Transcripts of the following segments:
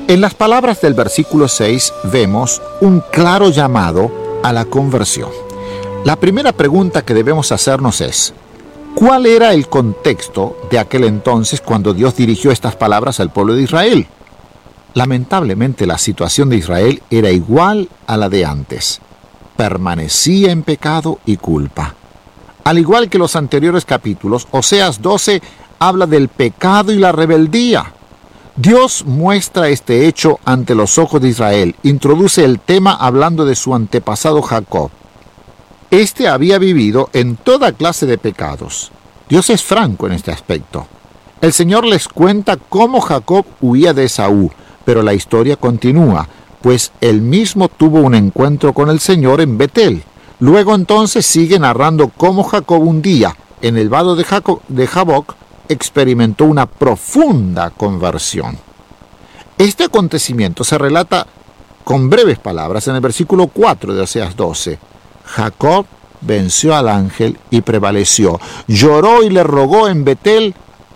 En las palabras del versículo 6 vemos un claro llamado a la conversión. La primera pregunta que debemos hacernos es: ¿cuál era el contexto de aquel entonces cuando Dios dirigió estas palabras al pueblo de Israel? Lamentablemente, la situación de Israel era igual a la de antes. Permanecía en pecado y culpa. Al igual que los anteriores capítulos, Oseas 12 habla del pecado y la rebeldía. Dios muestra este hecho ante los ojos de Israel. Introduce el tema hablando de su antepasado Jacob. Este había vivido en toda clase de pecados. Dios es franco en este aspecto. El Señor les cuenta cómo Jacob huía de Esaú, pero la historia continúa, pues él mismo tuvo un encuentro con el Señor en Betel. Luego entonces sigue narrando cómo Jacob un día, en el vado de Jaboc, experimentó una profunda conversión. Este acontecimiento se relata con breves palabras en el versículo 4 de Oseas 12. Jacob venció al ángel y prevaleció. Lloró y le rogó en Betel.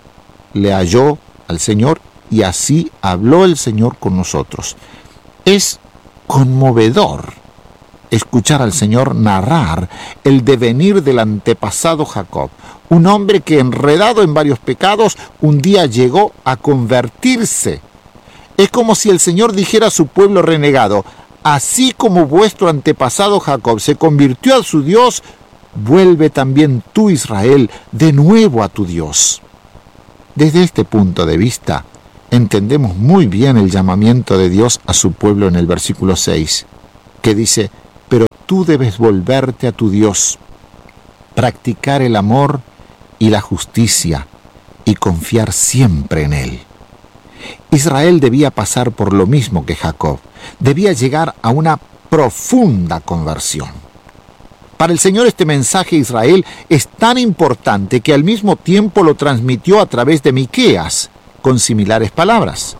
Le halló al Señor y así habló el Señor con nosotros. Es conmovedor escuchar al Señor narrar el devenir del antepasado Jacob, un hombre que, enredado en varios pecados, un día llegó a convertirse. Es como si el Señor dijera a su pueblo renegado: así como vuestro antepasado Jacob se convirtió a su Dios, vuelve también tú, Israel, de nuevo a tu Dios. Desde este punto de vista, entendemos muy bien el llamamiento de Dios a su pueblo en el versículo 6, que dice: pero tú debes volverte a tu Dios, practicar el amor y la justicia y confiar siempre en Él. Israel debía pasar por lo mismo que Jacob. Debía llegar a una profunda conversión. Para el Señor este mensaje a Israel es tan importante que al mismo tiempo lo transmitió a través de Miqueas, con similares palabras.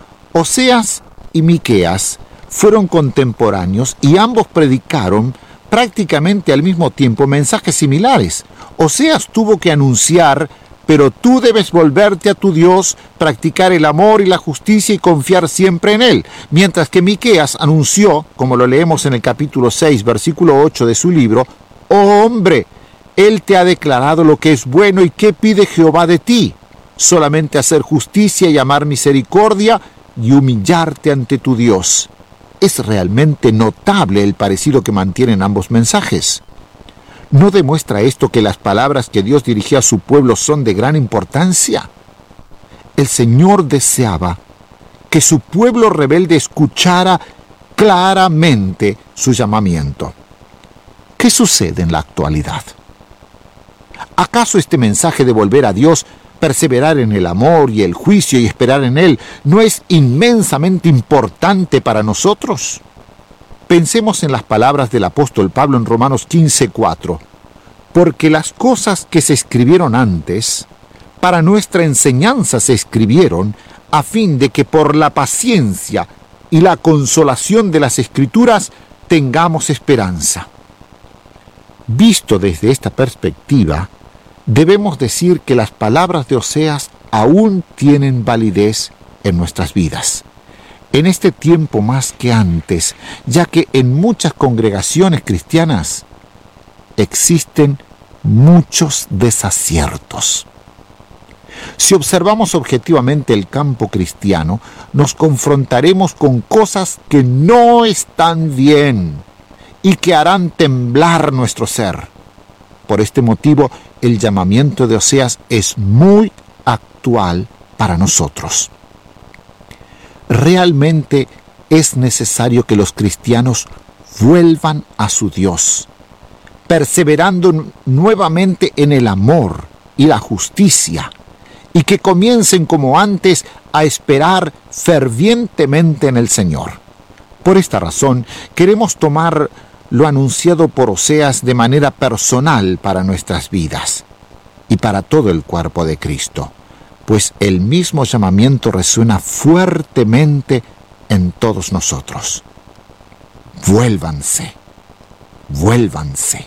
Oseas y Miqueas fueron contemporáneos y ambos predicaron prácticamente al mismo tiempo mensajes similares. Oseas tuvo que anunciar: pero tú debes volverte a tu Dios, practicar el amor y la justicia y confiar siempre en Él. Mientras que Miqueas anunció, como lo leemos en el capítulo 6, versículo 8 de su libro: oh hombre, Él te ha declarado lo que es bueno y qué pide Jehová de ti. Solamente hacer justicia y amar misericordia y humillarte ante tu Dios. Es realmente notable el parecido que mantienen ambos mensajes. ¿No demuestra esto que las palabras que Dios dirigió a su pueblo son de gran importancia? El Señor deseaba que su pueblo rebelde escuchara claramente su llamamiento. ¿Qué sucede en la actualidad? ¿Acaso este mensaje de volver a Dios, perseverar en el amor y el juicio y esperar en Él, no es inmensamente importante para nosotros? Pensemos en las palabras del apóstol Pablo en Romanos 15:4. Porque las cosas que se escribieron antes, para nuestra enseñanza se escribieron, a fin de que por la paciencia y la consolación de las Escrituras tengamos esperanza. Visto desde esta perspectiva, debemos decir que las palabras de Oseas aún tienen validez en nuestras vidas. En este tiempo más que antes, ya que en muchas congregaciones cristianas existen muchos desaciertos. Si observamos objetivamente el campo cristiano, nos confrontaremos con cosas que no están bien y que harán temblar nuestro ser. Por este motivo, el llamamiento de Oseas es muy actual para nosotros. Realmente es necesario que los cristianos vuelvan a su Dios, perseverando nuevamente en el amor y la justicia, y que comiencen como antes a esperar fervientemente en el Señor. Por esta razón, queremos tomar lo anunciado por Oseas de manera personal para nuestras vidas y para todo el cuerpo de Cristo, pues el mismo llamamiento resuena fuertemente en todos nosotros. Vuélvanse, vuélvanse.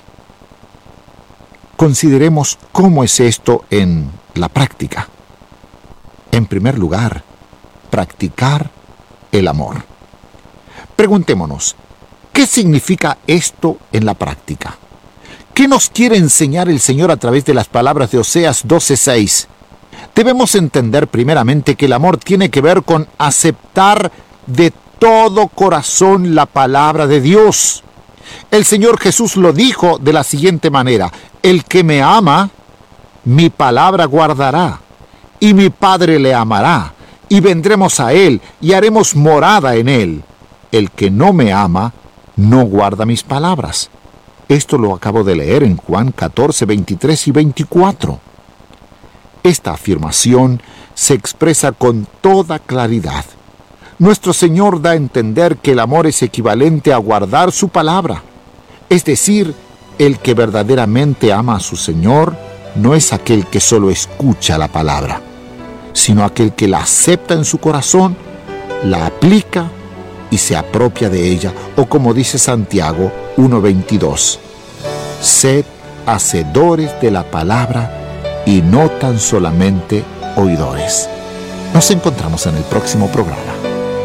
Consideremos cómo es esto en la práctica. En primer lugar, practicar el amor. Preguntémonos, ¿qué significa esto en la práctica? ¿Qué nos quiere enseñar el Señor a través de las palabras de Oseas 12:6? Debemos entender primeramente que el amor tiene que ver con aceptar de todo corazón la palabra de Dios. El Señor Jesús lo dijo de la siguiente manera: el que me ama, mi palabra guardará, y mi Padre le amará, y vendremos a él, y haremos morada en él. El que no me ama, no guarda mis palabras. Esto lo acabo de leer en Juan 14, 23 y 24. Esta afirmación se expresa con toda claridad. Nuestro Señor da a entender que el amor es equivalente a guardar su palabra. Es decir, el que verdaderamente ama a su Señor no es aquel que solo escucha la palabra, sino aquel que la acepta en su corazón, la aplica y se apropia de ella, o como dice Santiago 1:22, sed hacedores de la palabra y no tan solamente oidores. Nos encontramos en el próximo programa.